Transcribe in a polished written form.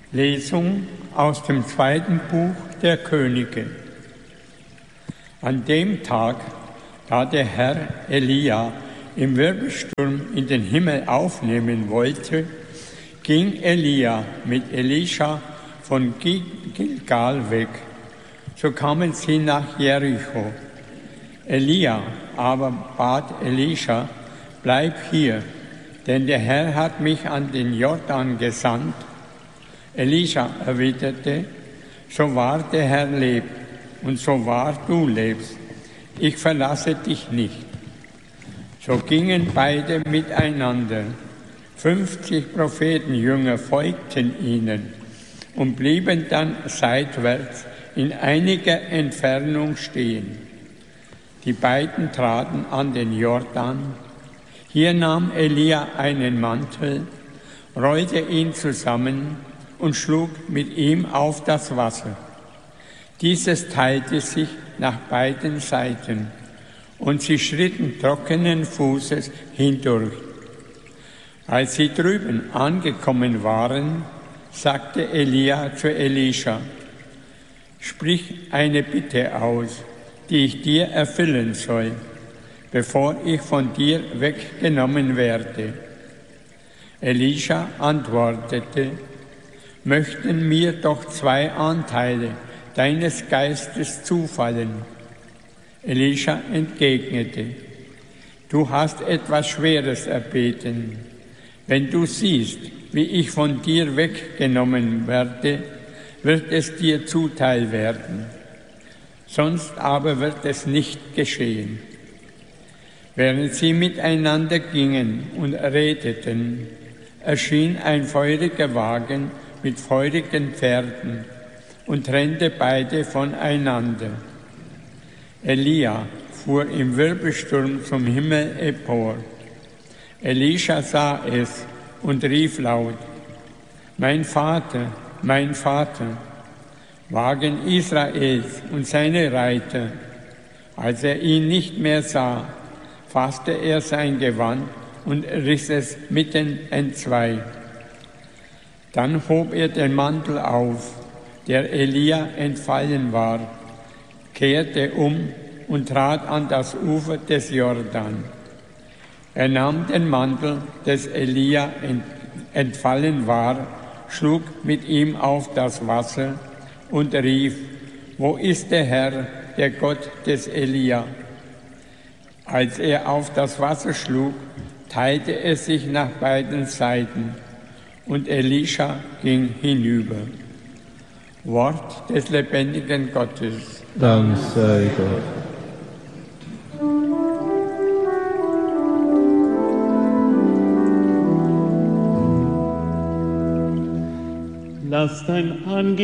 Lesung aus dem 2. Buch der Könige. An dem Tag, da der Herr Elia im Wirbelsturm in den Himmel aufnehmen wollte, ging Elia mit Elisha von Gilgal weg. So kamen sie nach Jericho. Elia aber bat Elisha: Bleib hier, denn der Herr hat mich an den Jordan gesandt. Elisha erwiderte: So wahr der Herr lebt und so wahr du lebst, ich verlasse dich nicht. So gingen beide miteinander. 50 Prophetenjünger folgten ihnen und blieben dann seitwärts in einiger Entfernung stehen. Die beiden traten an den Jordan. Hier nahm Elia einen Mantel, rollte ihn zusammen und schlug mit ihm auf das Wasser. Dieses teilte sich nach beiden Seiten, und sie schritten trockenen Fußes hindurch. Als sie drüben angekommen waren, sagte Elia zu Elisha: Sprich eine Bitte aus, die ich dir erfüllen soll, bevor ich von dir weggenommen werde. Elisha antwortete: Möchten mir doch 2 Anteile deines Geistes zufallen. Elisha entgegnete: Du hast etwas Schweres erbeten. Wenn du siehst, wie ich von dir weggenommen werde, wird es dir zuteil werden. Sonst aber wird es nicht geschehen. Während sie miteinander gingen und redeten, erschien ein feuriger Wagen mit feurigen Pferden und trennte beide voneinander. Elia fuhr im Wirbelsturm zum Himmel empor. Elisha sah es und rief laut: Mein Vater, mein Vater, Wagen Israels und seine Reiter. Als er ihn nicht mehr sah, fasste er sein Gewand und riss es mitten entzwei. Dann hob er den Mantel auf, der Elia entfallen war, kehrte um und trat an das Ufer des Jordan. Er nahm den Mantel, des Elia entfallen war, schlug mit ihm auf das Wasser und rief: Wo ist der Herr, der Gott des Elia? Als er auf das Wasser schlug, teilte es sich nach beiden Seiten, und Elisha ging hinüber. Wort des lebendigen Gottes. Dank sei Gott. Lass dein Angesicht